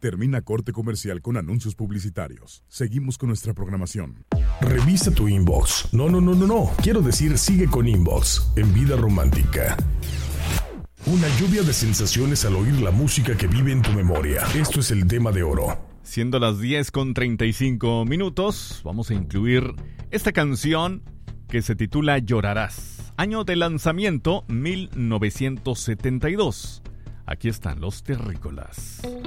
Termina corte comercial con anuncios publicitarios. Seguimos con nuestra programación. Revisa tu inbox. No. Quiero decir, sigue con Inbox en Vida Romántica. Una lluvia de sensaciones al oír la música que vive en tu memoria. Esto es el tema de oro. Siendo las 10:35, vamos a incluir esta canción que se titula Llorarás. Año de lanzamiento 1972. Aquí están los terrícolas.